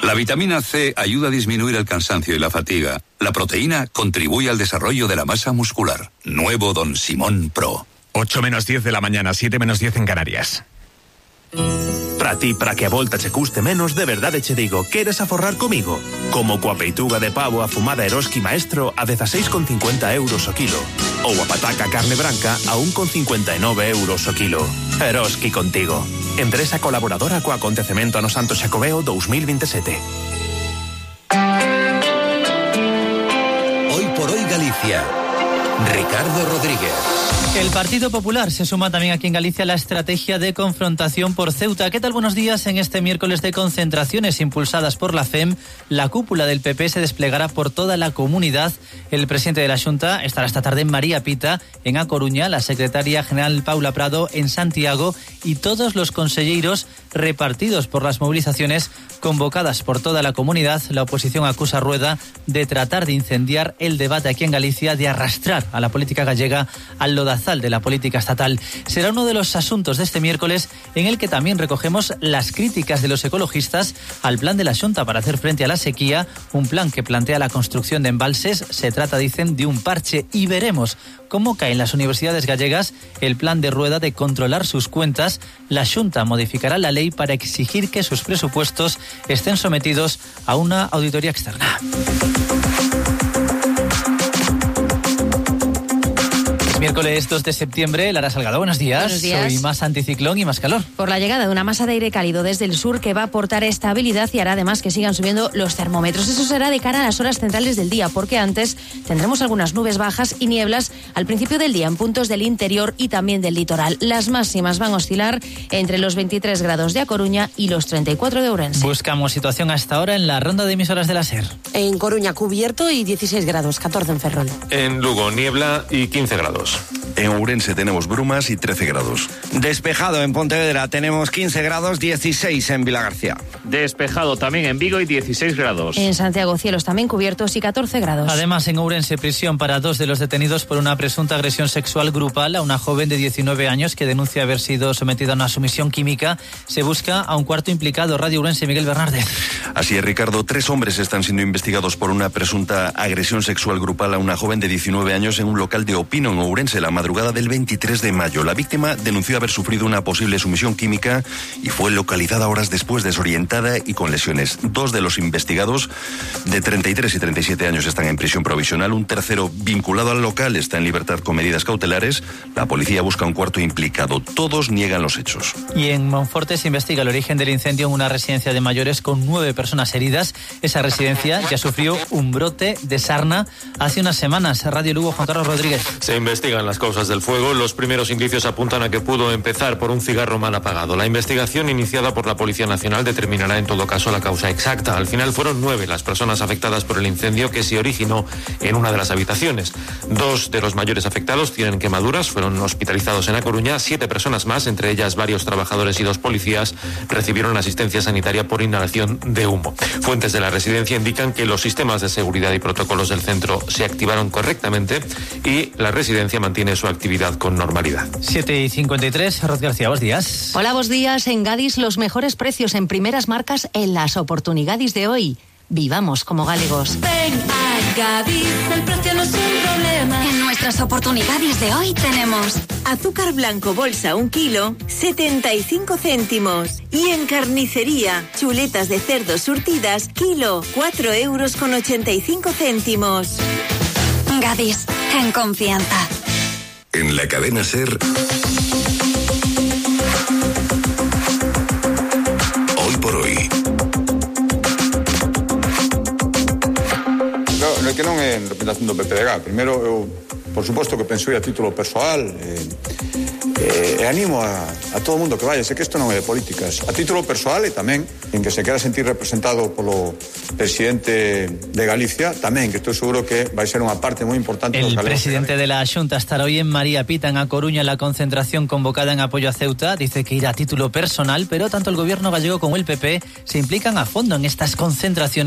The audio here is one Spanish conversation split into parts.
La vitamina C ayuda a disminuir el cansancio y la fatiga. La proteína contribuye al desarrollo de la masa muscular. Nuevo Don Simón Pro. 8 menos 10 de la mañana, 7 menos 10 en Canarias. Para que a volta che custe menos, de verdade che digo, queres aforrar comigo? Como coa peituga de pavo afumada Eroski Maestro a 16,50 euros o kilo. Ou a pataca carne branca a 1,59 euros o kilo. Eroski contigo. Empresa colaboradora co acontecemento no Santo Xacobeo 2027. Hoy por hoy Galicia. Ricardo Rodríguez. El Partido Popular se suma también aquí en Galicia a la estrategia de confrontación por Ceuta. ¿Qué tal? Buenos días. En este miércoles de concentraciones impulsadas por la FEM, la cúpula del PP se desplegará por toda la comunidad. El presidente de la Xunta estará esta tarde en María Pita, en A Coruña, la secretaria general Paula Prado en Santiago y todos los conselleiros repartidos por las movilizaciones convocadas por toda la comunidad. La oposición acusa a Rueda de tratar de incendiar el debate aquí en Galicia, de arrastrar a la política gallega al lodazal de la política estatal. Será uno de los asuntos de este miércoles en el que también recogemos las críticas de los ecologistas al plan de la Xunta para hacer frente a la sequía, un plan que plantea la construcción de embalses. Se trata, dicen, de un parche, y veremos cómo cae en las universidades gallegas el plan de Rueda de controlar sus cuentas. La Xunta modificará la ley para exigir que sus presupuestos estén sometidos a una auditoría externa. Miércoles 2 de septiembre, Lara Salgado, buenos días. Buenos días. Hoy más anticiclón y más calor. Por la llegada de una masa de aire cálido desde el sur que va a aportar estabilidad y hará además que sigan subiendo los termómetros. Eso será de cara a las horas centrales del día, porque antes tendremos algunas nubes bajas y nieblas al principio del día en puntos del interior y también del litoral. Las máximas van a oscilar entre los 23 grados de A Coruña y los 34 de Ourense. Buscamos situación hasta ahora en la ronda de emisoras de la SER. En Coruña cubierto y 16 grados, 14 en Ferrol. En Lugo niebla y 15 grados. En Ourense tenemos brumas y 13 grados. Despejado en Pontevedra tenemos 15 grados, 16 en Vilagarcía. Despejado también en Vigo y 16 grados. En Santiago cielos también cubiertos y 14 grados. Además, en Ourense, prisión para 2 de los detenidos por una presunta agresión sexual grupal a una joven de 19 años que denuncia haber sido sometida a una sumisión química. Se busca a un cuarto implicado. Radio Ourense, Miguel Bernardez. Así es, Ricardo. 3 hombres están siendo investigados por una presunta agresión sexual grupal a una joven de 19 años en un local de Opino, en Ourense, la madrugada del 23 de mayo. La víctima denunció haber sufrido una posible sumisión química y fue localizada horas después, desorientada y con lesiones. 2 de los investigados, de 33 y 37 años, están en prisión provisional. Un tercero, vinculado al local, está en libertad con medidas cautelares. La policía busca un cuarto implicado. Todos niegan los hechos. Y en Monforte se investiga el origen del incendio en una residencia de mayores con 9 personas heridas. Esa residencia ya sufrió un brote de sarna hace unas semanas. Radio Lugo, Juan Carlos Rodríguez. Se investigan las causas del fuego. Los primeros indicios apuntan a que pudo empezar por un cigarro mal apagado. La investigación iniciada por la Policía Nacional determinará en todo caso la causa exacta. Al final fueron 9 las personas afectadas por el incendio que se originó en una de las habitaciones. 2 de los mayores afectados tienen quemaduras, fueron hospitalizados en A Coruña. 7 personas más, entre ellas varios trabajadores y 2 policías, recibieron asistencia sanitaria por inhalación de humo. Fuentes de la residencia indican que los sistemas de seguridad y protocolos del centro se activaron correctamente y la residencia mantiene su actividad con normalidad. 7:53, Ros García, buenos días. Hola, buenos días. En Gadis, los mejores precios en primeras marcas en las oportunidades de hoy. Vivamos como galegos. Ven a Gadis, el precio no es un problema. En nuestras oportunidades de hoy tenemos azúcar blanco bolsa 1 kilo, 75 céntimos. Y en carnicería, chuletas de cerdo surtidas, kilo, 4,85 euros. Gadis, en confianza. En la cadena SER, hoy por hoy. No é que non é representación do PPDG. Primeiro, eu, por suposto que penso a título persoal, e animo a todo o mundo que vaya. Sei que isto non é de políticas. A título persoal e tamén en que se quera sentir representado polo presidente de Galicia, tamén, que estou seguro que vai ser unha parte moi importante. El presidente de la Xunta estará hoy en María Pita, en A Coruña, en la concentración convocada en apoyo a Ceuta. Dice que irá a título personal, pero tanto el gobierno gallego como el PP se implican a fondo en estas concentraciones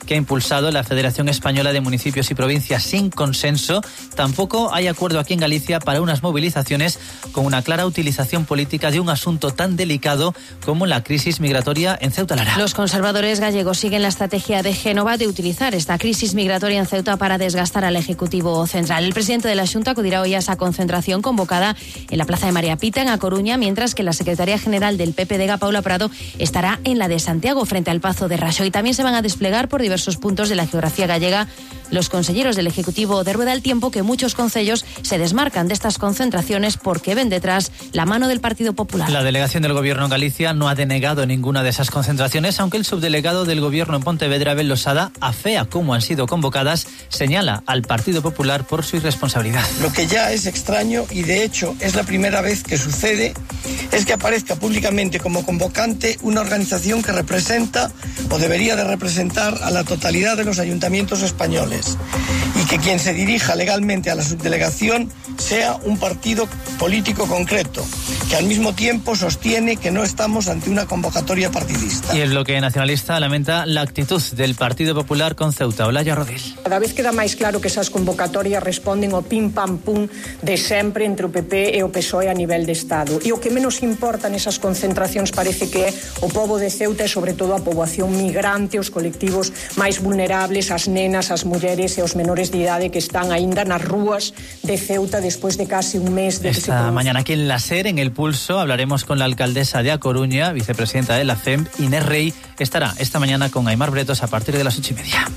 que ha impulsado la Federación Española de Municipios y Provincias sin consenso. Tampoco hay acuerdo aquí en Galicia para unas movilizaciones con una clara utilización política de un asunto tan delicado como la crisis migratoria en Ceuta. Lara. Los conservadores gallegos siguen la estrategia de Génova de utilizar esta crisis migratoria en Ceuta para desgastar al Ejecutivo Central. El presidente de la Xunta acudirá hoy a esa concentración convocada en la Plaza de María Pita, en A Coruña, mientras que la secretaria general del PPDG, Paula Prado, estará en la de Santiago, frente al Pazo de Raxoi. También se van a desplegar por diversos puntos de la geografía gallega los conselleros del Ejecutivo de Rueda, al tiempo que muchos concellos se desmarcan de estas concentraciones porque ven detrás la mano del Partido Popular. La delegación del Gobierno en Galicia no ha denegado ninguna de esas concentraciones, aunque el subdelegado del Gobierno en Pontevedra, Abel Losada, afea cómo han sido convocadas, señala al Partido Popular por su irresponsabilidad. Lo que ya es extraño, y de hecho es la primera vez que sucede, es que aparezca públicamente como convocante una organización que representa o debería de representar a la totalidad de los ayuntamientos españoles, y que quien se dirija legalmente a la subdelegación sea un partido político concreto, que al mismo tiempo sostiene que no estamos ante una convocatoria partidista. Y el bloque nacionalista lamenta la actitud del Partido Popular con Ceuta. Olaya Rodil. Cada vez queda máis claro que esas convocatorias responden ao pim pam pum de sempre entre o PP e o PSOE a nivel de Estado. E o que menos importa nesas concentracións parece que é o pobo de Ceuta e sobre todo a poboación migrante, os colectivos máis vulnerables, as nenas, as mulleres e os menores de idade que están aínda nas rúas de Ceuta despois de casi un mes de que se Esta mañana aquí en la SER, en El Pulso, hablaremos con la alcaldesa de A Coruña, vicepresidenta de la FEM, Inés Rey. Estará esta mañana con Aimar Bretos a partir de las 8:30.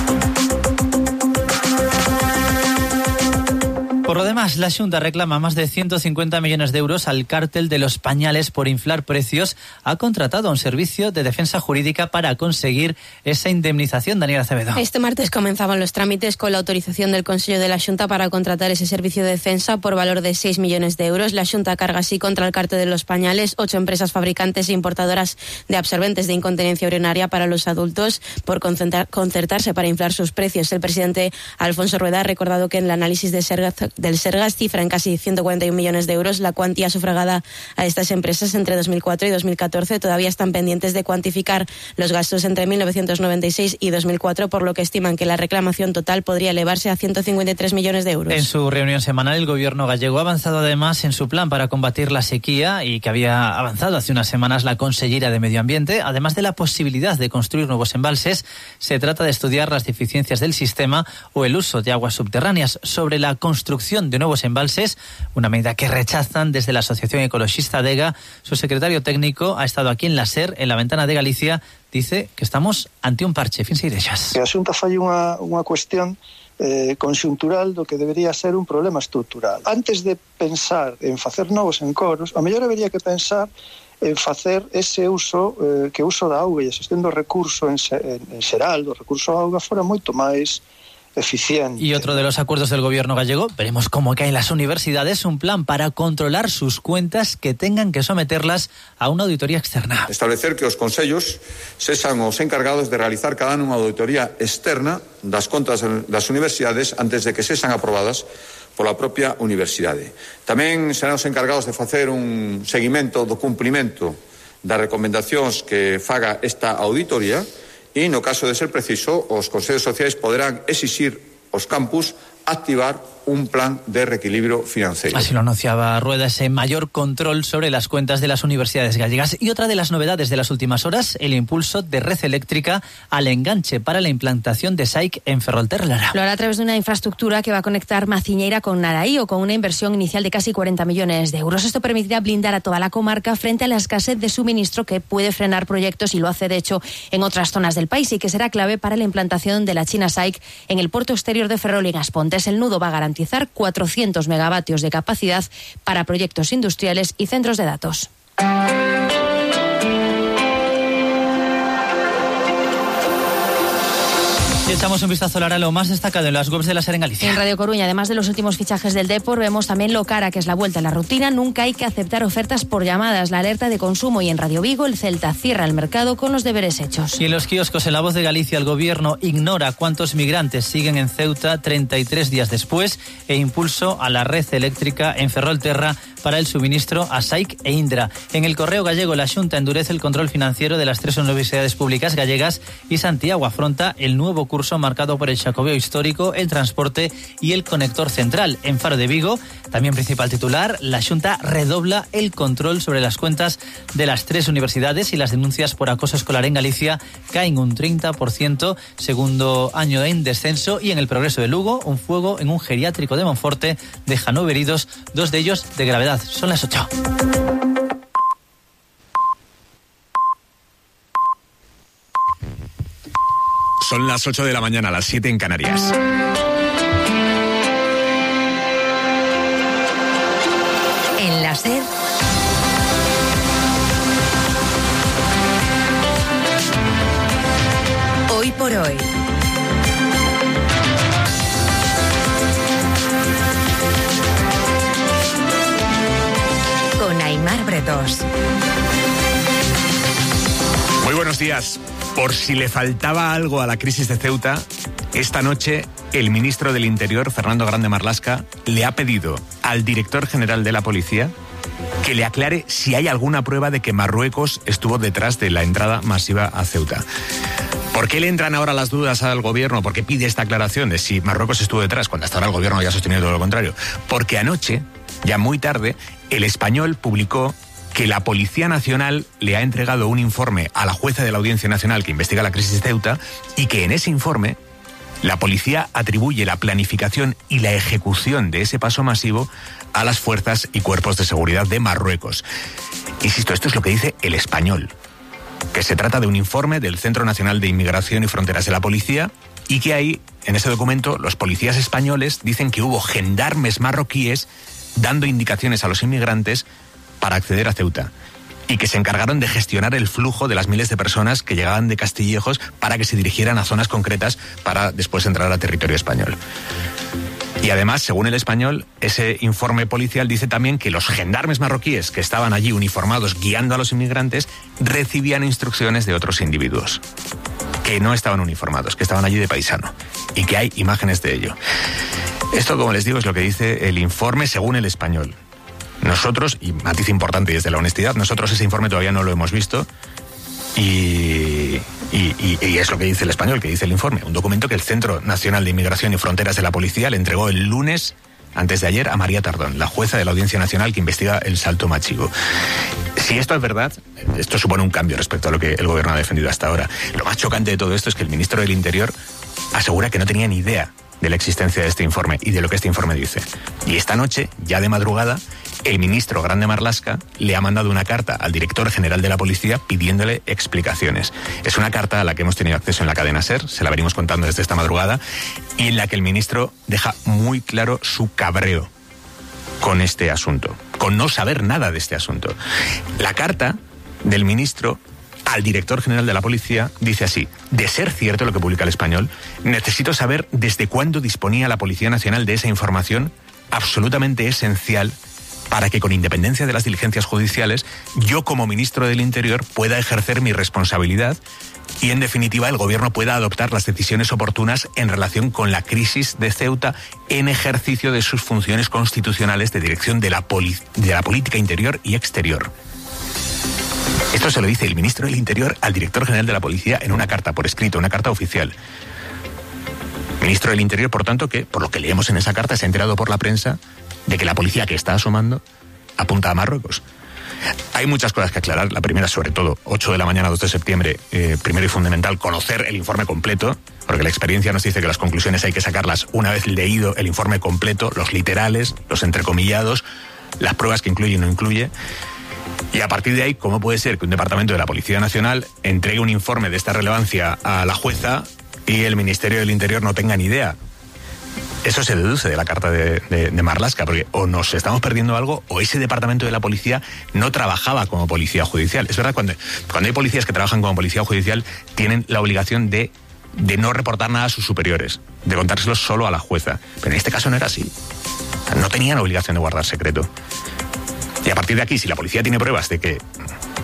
Por lo demás, la Xunta reclama más de 150 millones de euros al cártel de los pañales por inflar precios. Ha contratado un servicio de defensa jurídica para conseguir esa indemnización. Daniela Acevedo. Este martes comenzaban los trámites con la autorización del Consejo de la Xunta para contratar ese servicio de defensa por valor de 6 millones de euros. La Xunta carga así contra el cártel de los pañales 8 empresas fabricantes e importadoras de absorbentes de incontinencia urinaria para los adultos por concertarse para inflar sus precios. El presidente Alfonso Rueda ha recordado que en el análisis del Sergas cifra en casi 141 millones de euros la cuantía sufragada a estas empresas entre 2004 y 2014. Todavía están pendientes de cuantificar los gastos entre 1996 y 2004, por lo que estiman que la reclamación total podría elevarse a 153 millones de euros. En su reunión semanal, el gobierno gallego ha avanzado además en su plan para combatir la sequía, y que había avanzado hace unas semanas la consellera de Medio Ambiente. Además de la posibilidad de construir nuevos embalses, se trata de estudiar las deficiencias del sistema o el uso de aguas subterráneas. Sobre la construcción de nuevos embalses, una medida que rechazan desde la Asociación Ecologista ADEGA, su secretario técnico ha estado aquí en la SER, en la Ventana de Galicia. Dice que estamos ante un parche. Fin de Irexas. Que a Xunta fai unha cuestión conxuntural do que debería ser un problema estrutural. Antes de pensar en facer novos encoros, a mellor debería que pensar en facer ese uso, que o uso da auga e a xestión do recurso en xeral, do recurso da auga, fora moito máis eficiente. Y otro de los acuerdos del gobierno gallego, veremos cómo caen las universidades, un plan para controlar sus cuentas que tengan que someterlas a una auditoría externa. Establecer que os consellos sexan os encargados de realizar cada ano unha auditoría externa das contas das universidades antes de que sexan aprobadas pola propia universidade. Tamén serán os encargados de facer un seguimento do cumprimento das recomendacións que faga esta auditoría. E, no caso de ser preciso, os consellos sociais poderán exixir aos campus activar un plan de reequilibrio financiero. Así lo anunciaba Rueda, ese mayor control sobre las cuentas de las universidades gallegas. Y otra de las novedades de las últimas horas, el impulso de Red Eléctrica al enganche para la implantación de SAIC en Ferrolterra. Lara. Lo hará a través de una infraestructura que va a conectar Maciñeira con Naraí, con una inversión inicial de casi 40 millones de euros. Esto permitirá blindar a toda la comarca frente a la escasez de suministro que puede frenar proyectos, y lo hace de hecho en otras zonas del país, y que será clave para la implantación de la China SAIC en el puerto exterior de Ferrol y en Aspontes. El nudo va a garantizar 400 megavatios de capacidad para proyectos industriales y centros de datos. Y echamos un vistazo ahora a lo más destacado en las webs de la SER en Galicia. En Radio Coruña, además de los últimos fichajes del Depor, vemos también lo cara que es la vuelta a la rutina. Nunca hay que aceptar ofertas por llamadas, la alerta de consumo. Y en Radio Vigo, el Celta cierra el mercado con los deberes hechos. Y en los kioscos, en La Voz de Galicia, el gobierno ignora cuántos migrantes siguen en Ceuta 33 días después, e impulso a la red eléctrica en Ferrolterra para el suministro a SAIC e Indra. En el Correo gallego, la Xunta endurece el control financiero de las 3 universidades públicas gallegas y Santiago afronta el nuevo curso marcado por el Xacobeo histórico, el transporte y el conector central. En Faro de Vigo, también principal titular, la Xunta redobla el control sobre las cuentas de las 3 universidades y las denuncias por acoso escolar en Galicia caen un 30%, segundo año en descenso. Y en el Progreso de Lugo, un fuego en un geriátrico de Monforte deja 9 heridos, 2 de ellos de gravedad. Son las 8. Son las 8 de la mañana, las 7 en Canarias. En la SER, hoy por hoy. Con Aimar Bretos. Muy buenos días. Por si le faltaba algo a la crisis de Ceuta, esta noche el ministro del Interior, Fernando Grande Marlaska, le ha pedido al director general de la policía que le aclare si hay alguna prueba de que Marruecos estuvo detrás de la entrada masiva a Ceuta. ¿Por qué le entran ahora las dudas al gobierno? ¿Por qué pide esta aclaración de si Marruecos estuvo detrás, cuando hasta ahora el gobierno ya ha sostenido todo lo contrario? Porque anoche, ya muy tarde, El Español publicó que la Policía Nacional le ha entregado un informe a la jueza de la Audiencia Nacional que investiga la crisis de Ceuta y que en ese informe la policía atribuye la planificación y la ejecución de ese paso masivo a las fuerzas y cuerpos de seguridad de Marruecos. Insisto, esto es lo que dice El Español, que se trata de un informe del Centro Nacional de Inmigración y Fronteras de la Policía y que ahí, en ese documento, los policías españoles dicen que hubo gendarmes marroquíes dando indicaciones a los inmigrantes para acceder a Ceuta y que se encargaron de gestionar el flujo de las miles de personas que llegaban de Castillejos para que se dirigieran a zonas concretas para después entrar a territorio español. Y además, según El Español, ese informe policial dice también que los gendarmes marroquíes que estaban allí uniformados guiando a los inmigrantes recibían instrucciones de otros individuos que no estaban uniformados, que estaban allí de paisano y que hay imágenes de ello. Esto, como les digo, es lo que dice el informe según El Español. Nosotros, y matiz importante desde la honestidad, nosotros ese informe todavía no lo hemos visto y es lo que dice El Español, que dice el informe. Un documento que el Centro Nacional de Inmigración y Fronteras de la Policía le entregó el lunes, antes de ayer, a María Tardón, la jueza de la Audiencia Nacional que investiga el Salto Machigo. Si esto es verdad, esto supone un cambio respecto a lo que el gobierno ha defendido hasta ahora. Lo más chocante de todo esto es que el ministro del Interior asegura que no tenía ni idea de la existencia de este informe y de lo que este informe dice. Y esta noche, ya de madrugada, el ministro Grande Marlaska le ha mandado una carta al director general de la policía pidiéndole explicaciones. Es una carta a la que hemos tenido acceso en la cadena SER, se la venimos contando desde esta madrugada, y en la que el ministro deja muy claro su cabreo con este asunto, con no saber nada de este asunto. La carta del ministro al director general de la policía dice así: de ser cierto lo que publica El Español, necesito saber desde cuándo disponía la Policía Nacional de esa información absolutamente esencial para que, con independencia de las diligencias judiciales, yo como ministro del Interior pueda ejercer mi responsabilidad y, en definitiva, el gobierno pueda adoptar las decisiones oportunas en relación con la crisis de Ceuta en ejercicio de sus funciones constitucionales de dirección de la política interior y exterior. Esto se lo dice el ministro del Interior al director general de la policía en una carta por escrito, una carta oficial. Ministro del Interior, por tanto, que, por lo que leemos en esa carta, se ha enterado por la prensa de que la policía que está asomando apunta a Marruecos. Hay muchas cosas que aclarar. La primera, sobre todo, 8 de la mañana, 2 de septiembre, primero y fundamental, conocer el informe completo, porque la experiencia nos dice que las conclusiones hay que sacarlas una vez leído el informe completo, los literales, los entrecomillados, las pruebas que incluye y no incluye. Y a partir de ahí, ¿cómo puede ser que un departamento de la Policía Nacional entregue un informe de esta relevancia a la jueza y el Ministerio del Interior no tenga ni idea? Eso se deduce de la carta de Marlaska, porque o nos estamos perdiendo algo o ese departamento de la policía no trabajaba como policía judicial. Es verdad, cuando hay policías que trabajan como policía judicial, tienen la obligación de no reportar nada a sus superiores, de contárselos solo a la jueza. Pero en este caso no era así. O sea, no tenían obligación de guardar secreto. Y a partir de aquí, si la policía tiene pruebas de que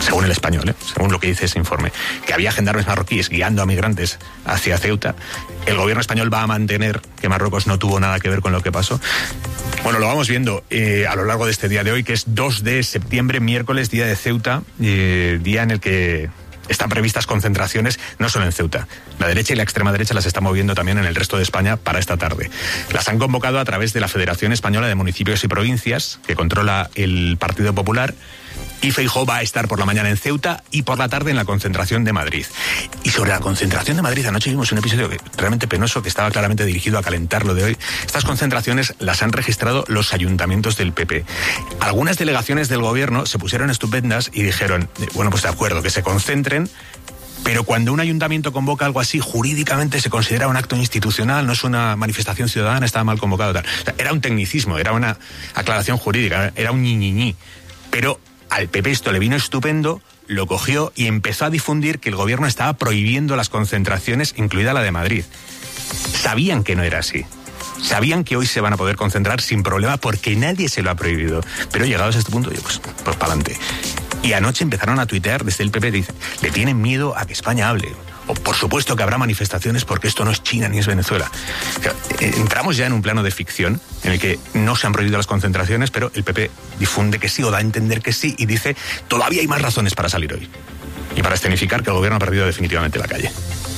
según El Español, según lo que dice ese informe, que había gendarmes marroquíes guiando a migrantes hacia Ceuta. El gobierno español va a mantener que Marruecos no tuvo nada que ver con lo que pasó. Bueno, lo vamos viendo a lo largo de este día de hoy, que es 2 de septiembre, miércoles, día de Ceuta, día en el que están previstas concentraciones no solo en Ceuta. La derecha y la extrema derecha las están moviendo también en el resto de España para esta tarde. Las han convocado a través de la Federación Española de Municipios y Provincias, que controla el Partido Popular, y Feijóo va a estar por la mañana en Ceuta y por la tarde en la concentración de Madrid. Y sobre la concentración de Madrid, anoche vimos un episodio realmente penoso que estaba claramente dirigido a calentar lo de hoy. Estas concentraciones las han registrado los ayuntamientos del PP. Algunas delegaciones del gobierno se pusieron estupendas y dijeron, bueno, pues de acuerdo, que se concentren, pero cuando un ayuntamiento convoca algo así, jurídicamente se considera un acto institucional, no es una manifestación ciudadana, estaba mal convocado. Tal. O sea, era un tecnicismo, era una aclaración jurídica, era un ñiñiñi. Pero al PP esto le vino estupendo, lo cogió y empezó a difundir que el gobierno estaba prohibiendo las concentraciones, incluida la de Madrid. Sabían que no era así. Sabían que hoy se van a poder concentrar sin problema porque nadie se lo ha prohibido. Pero llegados a este punto, pues para adelante. Y anoche empezaron a tuitear desde el PP, dicen, le tienen miedo a que España hable. O por supuesto que habrá manifestaciones porque esto no es China ni es Venezuela. O sea, entramos ya en un plano de ficción en el que no se han prohibido las concentraciones, pero el PP difunde que sí o da a entender que sí y dice, todavía hay más razones para salir hoy. Y para escenificar que el gobierno ha perdido definitivamente la calle.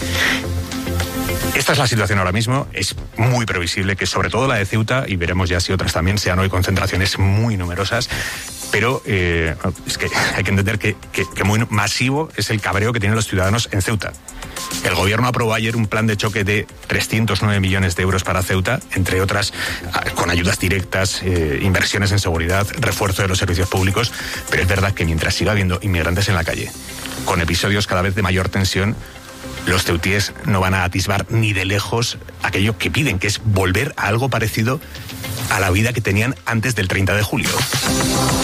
Esta es la situación ahora mismo. Es muy previsible que sobre todo la de Ceuta, y veremos ya si otras también, sean hoy concentraciones muy numerosas. Pero es que hay que entender que muy masivo es el cabreo que tienen los ciudadanos en Ceuta. El gobierno aprobó ayer un plan de choque de 309 millones de euros para Ceuta, entre otras con ayudas directas, inversiones en seguridad, refuerzo de los servicios públicos. Pero es verdad que mientras siga habiendo inmigrantes en la calle, con episodios cada vez de mayor tensión, los ceutíes no van a atisbar ni de lejos aquello que piden, que es volver a algo parecido a la vida que tenían antes del 30 de julio.